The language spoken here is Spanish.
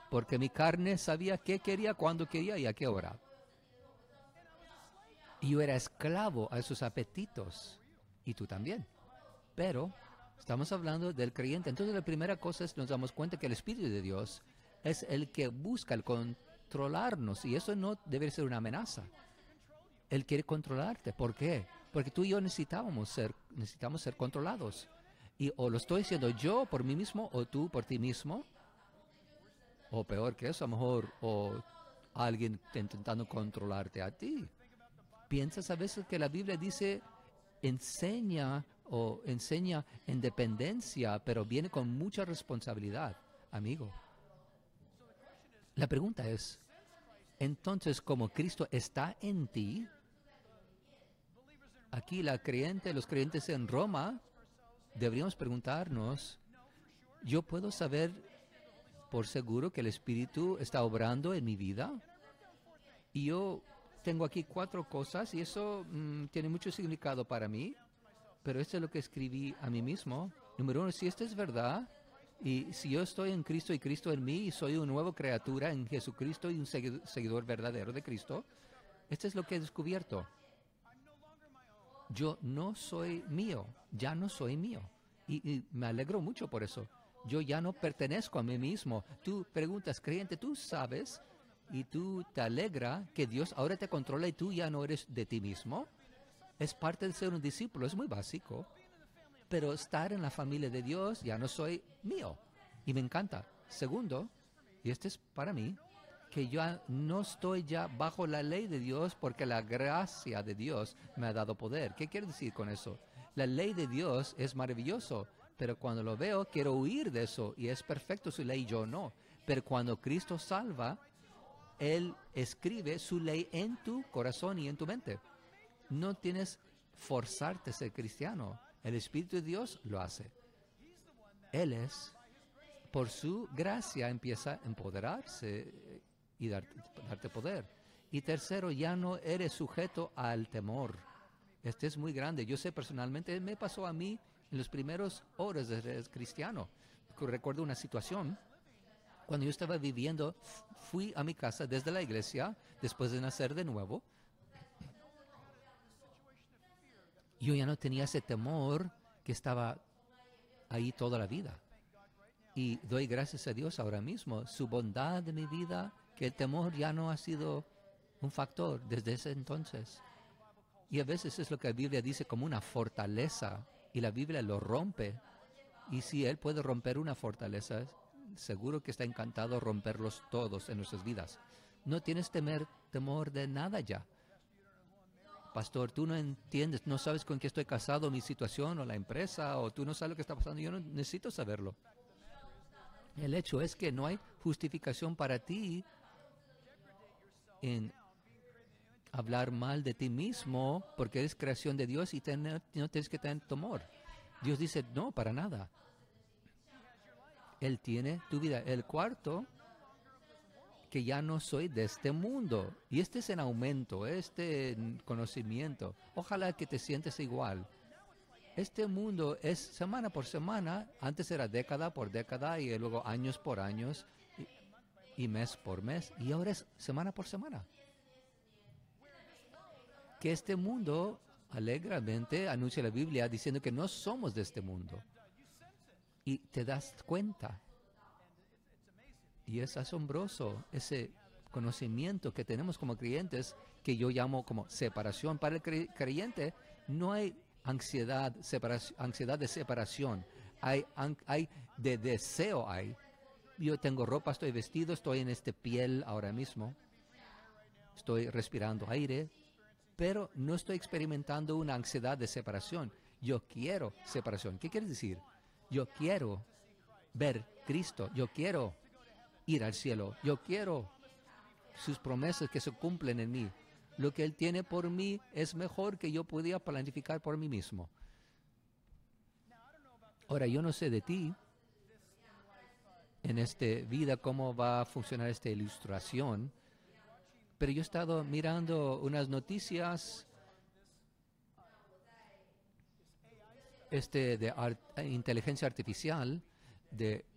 porque mi carne sabía qué quería, cuándo quería y a qué hora. Y yo era esclavo a esos apetitos. Y tú también. Pero estamos hablando del creyente. Entonces la primera cosa es nos damos cuenta que el Espíritu de Dios es el que busca el controlarnos. Y eso no debe ser una amenaza. Él quiere controlarte. ¿Por qué? Porque tú y yo necesitamos ser controlados. Y o lo estoy haciendo yo por mí mismo o tú por ti mismo. O peor que eso, a lo mejor, o alguien intentando controlarte a ti. Piensas a veces que la Biblia dice enseña en dependencia, pero viene con mucha responsabilidad, amigo. La pregunta es, entonces, como Cristo está en ti, aquí los creyentes en Roma, deberíamos preguntarnos, ¿yo puedo saber por seguro que el Espíritu está obrando en mi vida? Y yo tengo aquí 4 cosas y eso tiene mucho significado para mí, pero esto es lo que escribí a mí mismo. Número 1, si esto es verdad, y si yo estoy en Cristo y Cristo en mí, y soy una nueva criatura en Jesucristo y un seguidor verdadero de Cristo, esto es lo que he descubierto. Yo no soy mío, ya no soy mío. Y me alegro mucho por eso. Yo ya no pertenezco a mí mismo. Tú preguntas, creyente, tú sabes y tú te alegra que Dios ahora te controla y tú ya no eres de ti mismo. Es parte de ser un discípulo, es muy básico. Pero estar en la familia de Dios ya no soy mío. Y me encanta. Segundo, y este es para mí, que yo no estoy ya bajo la ley de Dios porque la gracia de Dios me ha dado poder. ¿Qué quiere decir con eso? La ley de Dios es maravilloso, pero cuando lo veo quiero huir de eso y es perfecto su ley, yo no. Pero cuando Cristo salva, Él escribe su ley en tu corazón y en tu mente. No tienes forzarte a ser cristiano. El Espíritu de Dios lo hace. Él por su gracia, empieza a empoderarse y darte poder. Y tercero, ya no eres sujeto al temor. Este es muy grande. Yo sé personalmente, me pasó a mí en los primeros horas de ser cristiano. Recuerdo una situación. Cuando yo estaba viviendo, fui a mi casa desde la iglesia, después de nacer de nuevo. Yo ya no tenía ese temor que estaba ahí toda la vida. Y doy gracias a Dios ahora mismo, su bondad de mi vida, que el temor ya no ha sido un factor desde ese entonces. Y a veces es lo que la Biblia dice como una fortaleza, y la Biblia lo rompe. Y si Él puede romper una fortaleza, seguro que está encantado romperlos todos en nuestras vidas. No tienes temor de nada ya. Pastor, tú no entiendes, no sabes con qué estoy casado, mi situación o la empresa, o tú no sabes lo que está pasando. Yo no necesito saberlo. El hecho es que no hay justificación para ti en hablar mal de ti mismo porque eres creación de Dios y no tienes que tener temor. Dios dice, no, para nada. Él tiene tu vida. El cuarto, que ya no soy de este mundo. Y este es en aumento, este conocimiento. Ojalá que te sientes igual. Este mundo es semana por semana, antes era década por década y luego años por años y mes por mes y ahora es semana por semana. Que este mundo alegremente anuncia la Biblia diciendo que no somos de este mundo y te das cuenta y es asombroso ese conocimiento que tenemos como creyentes que yo llamo como separación. Para el creyente no hay ansiedad de separación. Hay de deseo. Yo tengo ropa, estoy vestido, estoy en este piel ahora mismo. Estoy respirando aire, pero no estoy experimentando una ansiedad de separación. Yo quiero separación. ¿Qué quiere decir? Yo quiero ver Cristo. Yo quiero ir al cielo. Yo quiero sus promesas que se cumplen en mí. Lo que Él tiene por mí es mejor que yo podía planificar por mí mismo. Ahora, yo no sé de ti, en esta vida, cómo va a funcionar esta ilustración, pero yo he estado mirando unas noticias de inteligencia artificial, de